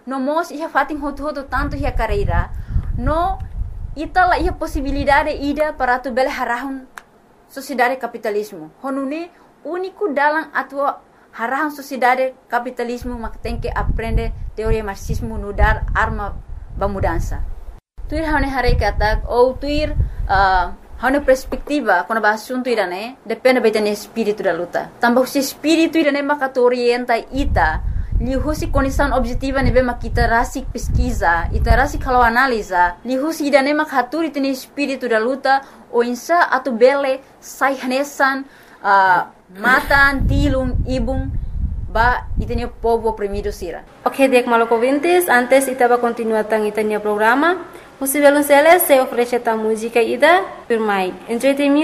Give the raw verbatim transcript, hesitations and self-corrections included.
no mos ia fatin hoto-hoto tanto ia carreira, no itala ia possibilidade ida para tu bele harahun sociedade capitalismo. Honune único dalam atua harahun sociedade capitalismo mak tem que aprender teoria marxismo no dar arma ba mudança. Tuir hane hare kata ou tuir uh, hane perspectiva quando ba assunto irane depende betene espírito da luta. Tambah se espírito irane maka orienta ita lihusi condição objetiva nebe makita rasik pesquisa, ita rasik kalau analisa, lihusi irane mak haturi tene espírito da luta ou insa atu bele sai hanesan uh, matan tilum ibung ba itanya povo oprimido sira. Ok, dek malos ouvintes, antes itaba continuar tang itanya programa. Os violoncelos se oferecem a música ida por mai entretenimento